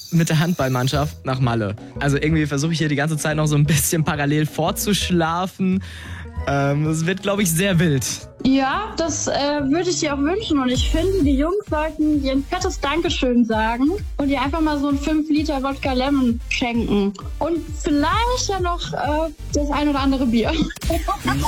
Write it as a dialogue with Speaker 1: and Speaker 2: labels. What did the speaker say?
Speaker 1: mit der Handballmannschaft nach Malle. Also irgendwie versuche ich hier die ganze Zeit noch so ein bisschen parallel vorzuschlafen. Das wird, glaube ich, sehr wild.
Speaker 2: Ja, das würde ich dir auch wünschen. Und ich finde, die Jungs sollten dir ein fettes Dankeschön sagen und dir einfach mal so ein 5 Liter Wodka Lemon schenken. Und vielleicht ja noch das ein oder andere Bier.